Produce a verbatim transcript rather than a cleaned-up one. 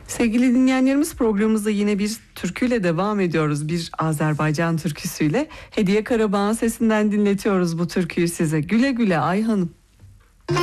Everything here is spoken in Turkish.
Sevgili dinleyenlerimiz, programımızda yine bir türküyle devam ediyoruz. Bir Azerbaycan türküsüyle Hediye Karabağ'ın sesinden dinletiyoruz bu türküyü size. Güle güle Ayhan'ım.